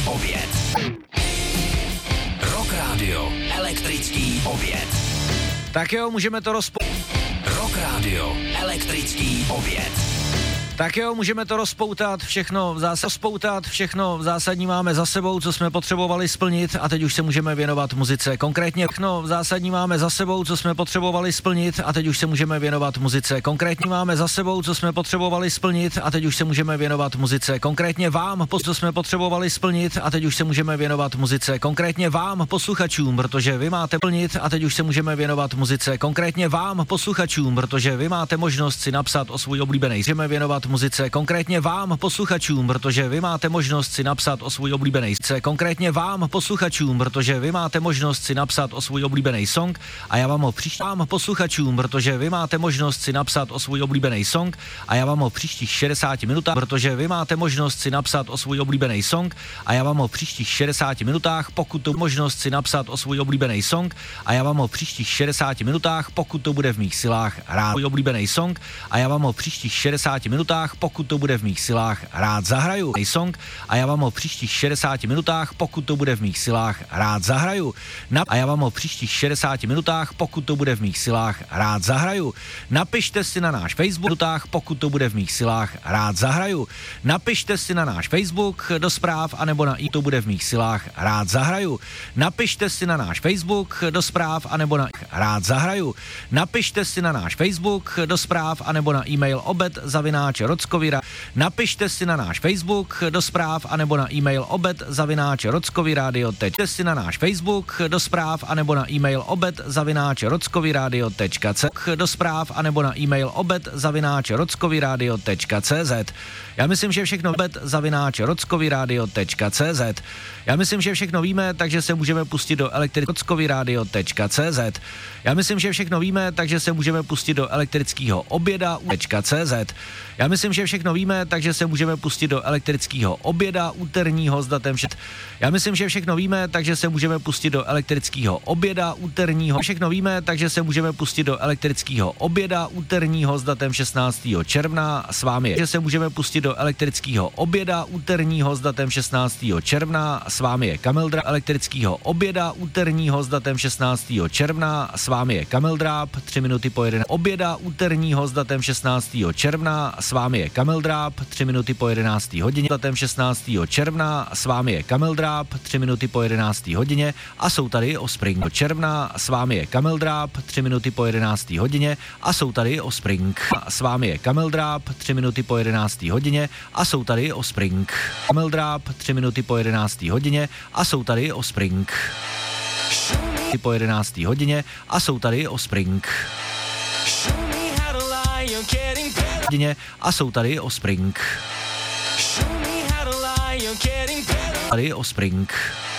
oběd. Rock Radio, elektrický oběd. Tak jo, můžeme to Rock Radio, elektrický oběd. Tak jo, můžeme to rozpoutat, všechno zásadní máme za sebou, co jsme potřebovali splnit a teď už se můžeme věnovat muzice. Konkrétně všechno zásadní máme za sebou, co jsme potřebovali splnit a teď už se můžeme věnovat muzice. Konkrétně máme za sebou, co jsme potřebovali splnit a teď už se můžeme věnovat muzice. Konkrétně vám, co jsme potřebovali splnit a teď už se můžeme věnovat muzice. Konkrétně vám, posluchačům, protože vy máte plnit a teď už se můžeme věnovat muzice. Konkrétně vám, posluchačům, protože vy máte možnost si napsat o svůj oblíbený. Můžeme věnovat muzice, konkrétně vám, posluchačům, protože vy máte možnost si napsat o svůj oblíbený song. Konkrétně vám, posluchačům, protože vy máte možnost si napsat o svůj oblíbený song a já vám ho vám, posluchačům, protože vy máte možnost si napsat o svůj oblíbený song a já vám ho v příštích 60 minutách, protože vy máte možnost si napsat o svůj oblíbený song a já vám ho v příštích 60 minutách, pokud to možnost si napsat o svůj oblíbený song a já vám ho v příštích 60 minutách, pokud to bude v mých silách, rád svůj oblíbený song a já vám ho v příštích 60 minutách, pokud to bude v mých silách, rád zahraju song a já vám ho v příštích 60 minutách, pokud to bude v mých silách, rád zahraju. A já vám ho v příštích 60 minutách, pokud to bude v mých silách, rád zahraju. Napište si na náš Facebook, pokud to bude v mých silách, rád zahraju. Napište si na náš Facebook do zpráv, anebo na to bude v mých silách, rád zahraju. Napište si na náš Facebook do zpráv, anebo na rád zahraju. Napište si na náš Facebook do zpráv, anebo na e-mail obed@rockovira. Napište si na náš Facebook do zpráv, anebo na e-mail obed@rockoviradio.cz. Si na náš Facebook do zpráv, anebo na e-mail obed@rockoviradio.cz. Do zpráv, anebo na e-mail obed@rockoviradio.cz. Já myslím, že všechno obed@rockoviradio.cz. Já myslím, že všechno víme, takže se můžeme pustit do rockoviradio.cz. Já myslím, že všechno víme, takže se můžeme pustit do elektrického oběda.cz. Já myslím, že všechno víme, takže se můžeme pustit do elektrického oběda úterního s datem Já myslím, že všechno víme, takže se můžeme pustit do elektrického oběda úterního. Všechno víme, takže se můžeme pustit do elektrického oběda úterního s datem 16. června. S vámi je, že se můžeme pustit do elektrického oběda úterního s datem 16. června. S vámi je Kamil Dráb. Elektrického oběda úterního s datem 16. června. S vámi je Kamil Dráb. 3 minuty po 11. Oběda úterního s datem 16. června. S vámi je Kamil Dráb, 3 minuty po 11. hodině, datem 16. června, s vámi je Kamil Dráb, 3 minuty po 11. hodině a jsou tady o Spring června, s vámi je Kamil Dráb, 3 minuty po 11. hodině a jsou tady o Spring. S vámi je Kamil Dráb, 3 minuty po 11. hodině a jsou tady o Spring. Kamil Dráb, 3 minuty po 11. hodině a jsou tady o Spring. Po 11. hodině a jsou tady o Spring. A jsou tady o Spring. Tady o Spring.